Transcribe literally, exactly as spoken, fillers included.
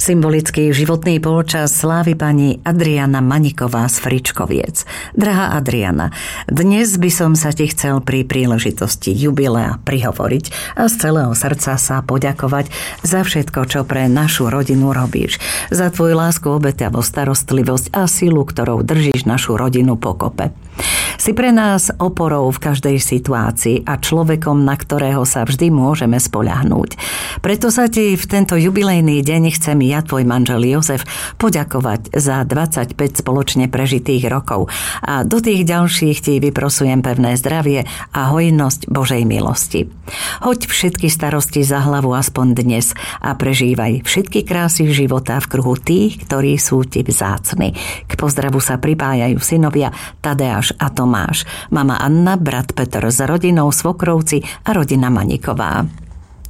Symbolický životný polčas slávi pani Adriana Maniková z Fričkoviec. Drahá Adriana, dnes by som sa ti chcel pri príležitosti jubilea prihovoriť a z celého srdca sa poďakovať za všetko, čo pre našu rodinu robíš. Za tvoju lásku, obetavosť, starostlivosť a silu, ktorou držíš našu rodinu pokope. Si pre nás oporou v každej situácii a človekom, na ktorého sa vždy môžeme spoľahnúť. Preto sa ti v tento jubilejný deň chcem ja, tvoj manžel Jozef, poďakovať za dvadsaťpäť spoločne prežitých rokov a do tých ďalších ti vyprosujem pevné zdravie a hojnosť Božej milosti. Hoď všetky starosti za hlavu aspoň dnes a prežívaj všetky krásy života v kruhu tých, ktorí sú ti vzácni. K pozdravu sa pripájajú synovia Tadeáš a Tomáš, mama Anna, brat Peter s rodinou, svokrovci a rodina Maniková.